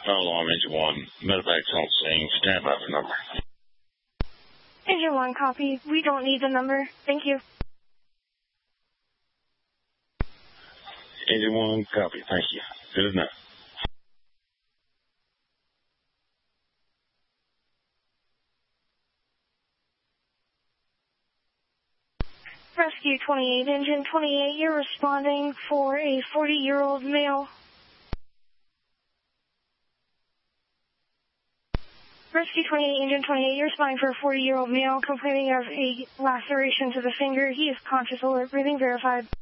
Alarm Engine 1, medevac's on scene, stand by for number. Engine 1, copy. We don't need the number. Thank you. Engine 1, copy. Thank you. Good enough. Rescue 28, Engine 28, you're responding for a 40-year-old male. Rescue 28, Engine 28, you're responding for a 40-year-old male complaining of a laceration to the finger. He is conscious, alert, breathing verified.